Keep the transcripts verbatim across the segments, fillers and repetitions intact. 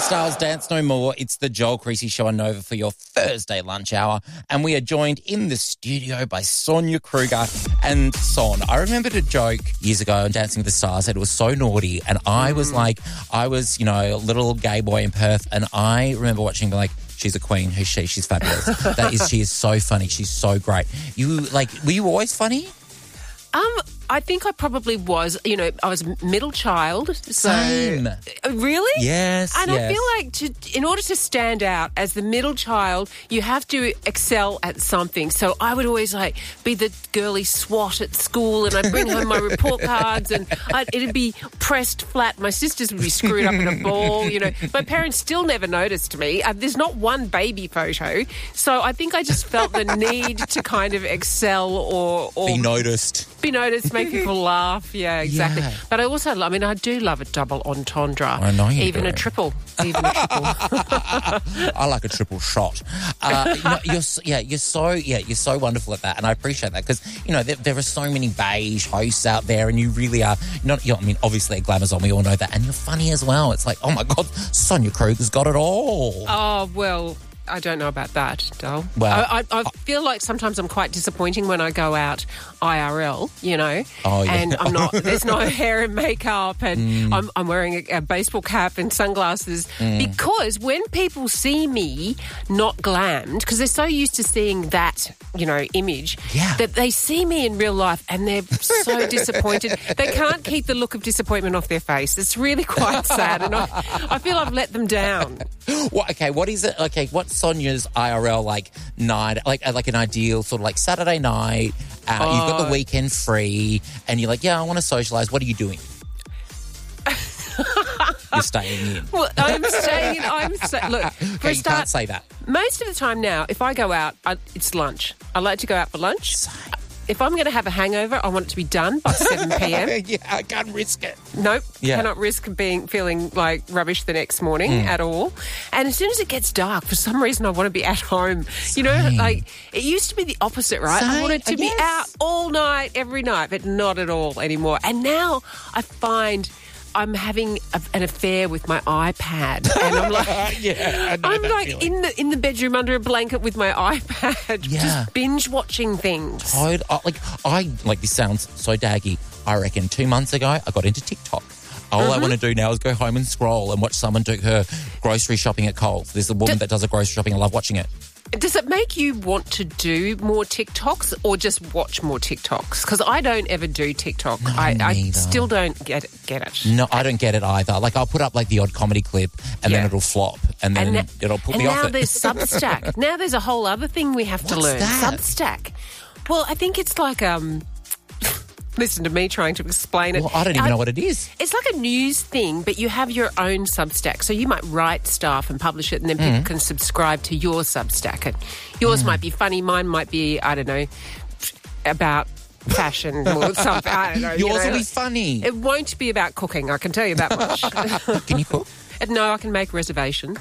Styles, Dance No More. It's the Joel Creasy Show on Nova for your Thursday lunch hour. And we are joined in the studio by Sonia Kruger. And Son, I remembered a joke years ago on Dancing with the Stars that it was so naughty. And I was like, I was, you know, a little gay boy in Perth. And I remember watching and like, she's a queen. Who's she? She's fabulous. That is, she is so funny. She's so great. You, like, were you always funny? Um, I think I probably was, you know, I was middle child. So, Same. Uh, Really? Yes, And yes. I feel like to, in order to stand out as the middle child, you have to excel at something. So I would always, like, be the girly swat at school and I'd bring home my report cards and I'd, it'd be pressed flat. My sisters would be screwed up in a ball, you know. My parents still never noticed me. Uh, there's not one baby photo. So I think I just felt the need to kind of excel or... or Be noticed. Be noticed, make people laugh. Yeah, exactly. Yeah. But I also, I mean, I do love a double entendre. I know you Even do. a triple. Even a triple. I like a triple shot. Uh, you know, you're s- yeah, you're so yeah, you're so wonderful at that, and I appreciate that because you know there, there are so many beige hosts out there, and you really are not. You know, I mean, obviously at Glamazon, we all know that, and you're funny as well. It's like, oh my God, Sonia Kruger's got it all. Oh, well, I don't know about that, Dol. Well, I, I, I feel like sometimes I'm quite disappointing when I go out I R L, you know, Oh, yeah. and I'm not, there's no hair and makeup and Mm. I'm, I'm wearing a, a baseball cap and sunglasses because when people see me not glammed, because they're so used to seeing that, you know, image, Yeah. that they see me in real life and they're so disappointed. They can't keep the look of disappointment off their face. It's really quite sad and I, I feel I've let them down. What, okay, what is it? Okay, what's Sonia's I R L like night? Like uh, like an ideal sort of like Saturday night. Uh, You've got Oh. the weekend free, and you're like, yeah, I want to socialise. What are you doing? You're staying in. Well, I'm saying, I'm saying, look, for Okay, a you start, can't say that. most of the time now, if I go out, I, it's lunch. I like to go out for lunch. If I'm going to have a hangover, I want it to be done by seven p.m. Yeah, I can't risk it. Nope, Yeah. cannot risk being feeling like rubbish the next morning Mm. at all. And as soon as it gets dark, for some reason, I want to be at home. You know, Same. like it used to be the opposite, right? I Same, wanted to be yes. out all night, every night, but not at all anymore. And now I find I'm having a, an affair with my iPad, and I'm like, Yeah, I know I'm that like feeling. in the in the bedroom under a blanket with my iPad, Yeah. just binge watching things. I'd, I, like I like this sounds so daggy. I reckon two months ago I got into TikTok. All I Mm-hmm. want to do now is go home and scroll and watch someone do her grocery shopping at Coles. There's a woman D- that does a grocery shopping. I love watching it. Does it make you want to do more TikToks or just watch more TikToks? Because I don't ever do TikTok. No, I, I neither. still don't get it. Get it. No, I don't get it either. Like I'll put up like the odd comedy clip and then Yeah. it'll flop and then And, na- it'll put and me off now it. there's Substack. Now there's a whole other thing we have to What's learn. that? Substack. Well, I think it's like um. Listen to me trying to explain it. Well, I don't even know what it is. It's like a news thing, but you have your own Substack. So you might write stuff and publish it, and then Mm. people can subscribe to your Substack. And yours might be funny, mine might be, I don't know, about fashion or something. I don't know. you Yours know. will be funny. It won't be about cooking, I can tell you that much. Can you cook? No, I can make reservations.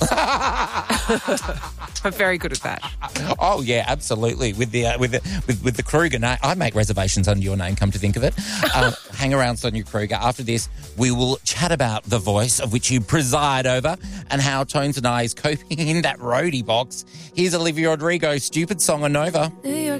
I'm very good at that. Oh yeah, absolutely. With the uh, with the with, with the Kruger name, I make reservations under your name. Come to think of it, uh, hang around, Sonia Kruger. After this, we will chat about the voice of which you preside over and how Tones and I is coping in that roadie box. Here's Olivia Rodrigo, "Stupid Song" on Nova.